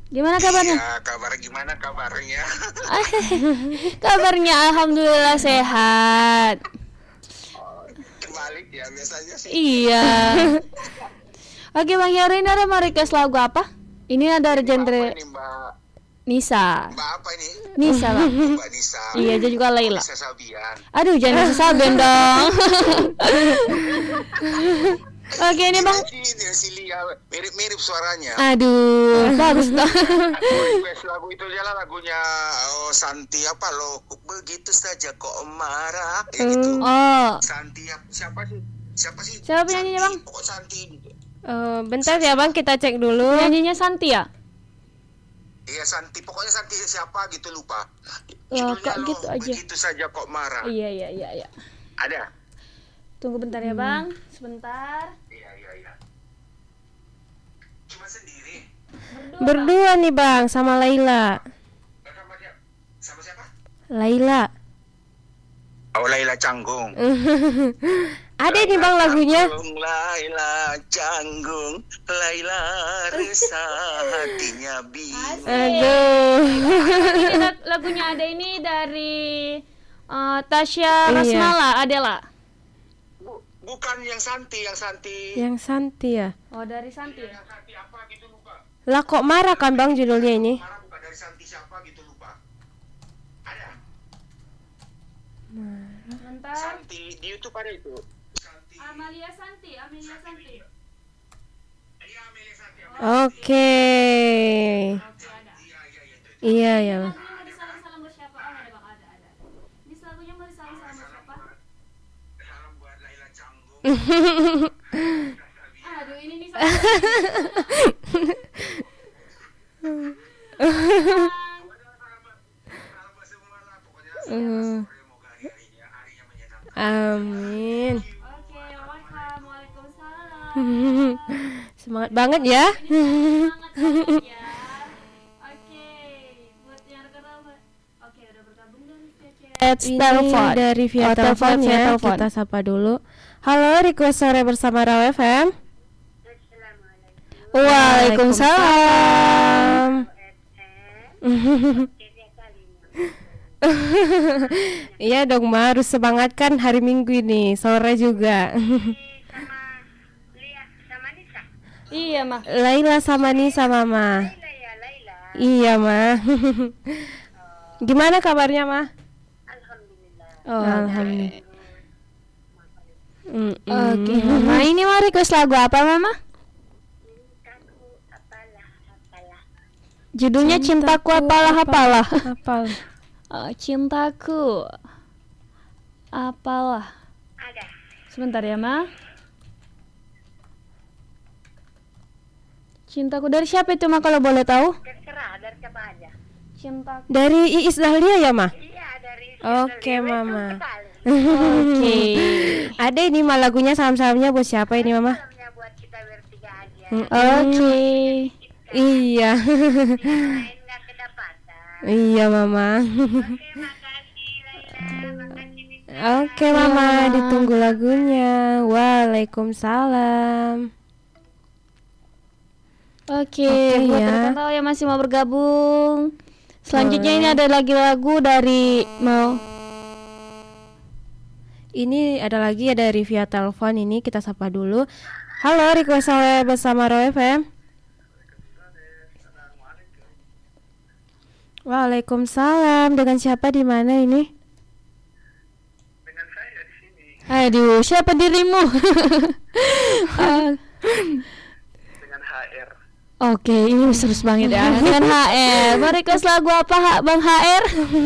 Gimana kabarnya? Ya, gimana kabarnya? Kabarnya alhamdulillah sehat. Kebalik ya biasanya sih. Iya. Oke Bang Heru, ini ada mau request lagu apa? Ini ada genre Apa ini Mbak? Nisa. Mbak apa ini? Nisa Bang. Mbak Nisa. Iya, dia juga Laila. Nisa Sabian. Aduh, jangan Nisa Sabian dong. Oke, ini Bang. Ini Silia mirip-mirip suaranya. Aduh, bagus dong. Request lagu itu adalah lagunya Santi apa lo begitu saja kok marah ya gitu. Oh. Santi siapa sih? Siapa penyanyinya, Bang? Pokok Santi gitu. Bentar ya Bang, kita cek dulu. Penyanyinya Santi ya? Iya Santi, pokoknya Santi siapa gitu lupa. Lah, Judulnya kok lo gitu aja. begitu saja kok marah. Iya. Ada? Tunggu bentar ya, Bang. Sebentar. Iya. Cuma sendiri. Berdua nih Bang, sama Laila. Sama siapa? Laila. Oh, Laila Canggung. Ada nih Bang lagunya. Laila Canggung, Laila resah hatinya bingung. Aduh. Ini lagunya ada ini dari Tasya Rasmala, Adela. Bukan yang Santi. Yang Santi ya. Oh, dari Santi. Yang Santi apa gitu lupa. Lah kok marah kan Bang judulnya ini? Marah bukan dari Santi siapa gitu lupa. Ada? Bentar. Santi di YouTube ada itu. Santi. Amelia Santi. Iya, Amelia Santi. Oke. Iya ya. Lagunya mau disalam-salam buat siapa? Oh, ada Bang, ada. Ini lagunya mau disalam-salam buat siapa? Salam buat Laila Canggung. Aduh, ini nih Amin. Oke, waalaikumsalam. Semangat banget ya. Semangat banget ya. Oke, buat yang rekan-rekan. Oke, udah bergabung dan Ini dari via telepon ya. Kita sapa dulu. Halo, request sore bersama Raw FM. Waalaikumsalam. Iya dong Ma, harus semangat kan hari Minggu ini, sore juga. Iya, Mah. Laila sama Nisa Mama. Iya Ma. Gimana kabarnya Ma? Alhamdulillah. Oke, Mama. Ini mau request lagu apa, Mama? Judulnya Cintaku Apalah. Apal. Cintaku Apalah. Sebentar ya, Ma. Cintaku dari siapa itu, Ma, kalau boleh tahu? Terserah, dari siapa aja. Cintaku. Dari Iis Dahlia ya Ma? Iya, dari Oke Mama. Oke. Ada ini mah lagunya salam-salamnya buat siapa ini Mama? Salamnya buat kita bertiga aja. Oke. Iya. Lain nggak kedapatan. Iya Mama. Oke, makasih Laila, makasih Nisa. Oke Mama, ditunggu lagunya. Waalaikumsalam. Oke, Oke, buat ya. rekan tahu yang masih mau bergabung. Selanjutnya ini ada lagi lagu dari Ini ada lagi dari via telepon ini, kita sapa dulu. Halo, request sore bersama Raw FM. Waalaikumsalam. Dengan siapa di mana ini? Dengan saya di sini. Aduh, siapa dirimu? Dengan HR. Oke, ini serius banget ya. Dengan HR. Mau request lagu apa, Bang HR?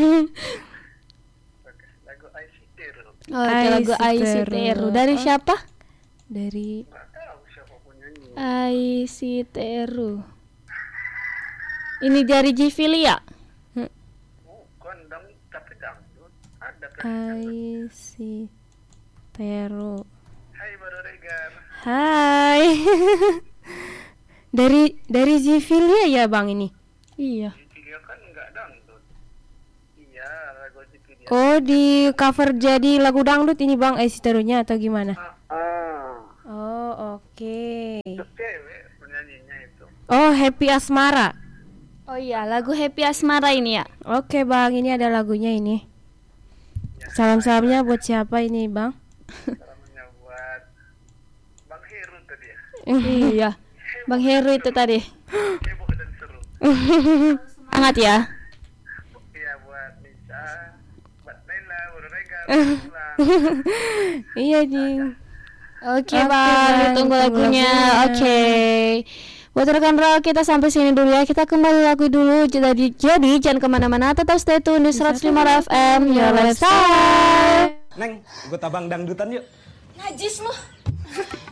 Lagu ICT. Oke, lagu ICTRU. Dari siapa? Dari Nggak tahu siapa penyanyi. ICTRU. Ini dari Jivilia. Bukan tapi dangdut. Ada IC Tero. Hai Baru Regar. Hai. dari Zivilia ya Bang ini. Iya. Dia kan enggak dangdut. Iya, lagu dia. Oh, di cover jadi lagu dangdut ini Bang IC Terunya atau gimana? Oh, oke. Itu cewek penyanyinya itu. Oh, Happy Asmara. Oh iya, lagu Happy Asmara ini ya. Oke Bang, ini ada lagunya ini. Salam-salamnya buat siapa ini Bang? Salamnya buat Bang Heru tadi ya. Iya, Bang Heru itu tadi. Heboh dan seru. Semangat ya. Iya buat Nisa, buat Naila, buat Rega, pulang. Iya nih. Oke, Oke, Bang, Bang, ditunggu tunggu lagunya. lagunya. Oke. Buat rekan Rock, kita sampai sini dulu ya. Kita kembali lagu dulu. Jadi jangan kemana-mana. Tetap stay tune di 105 FM. Your lifestyle. Neng, gue tabang dangdutan yuk. Najis lu.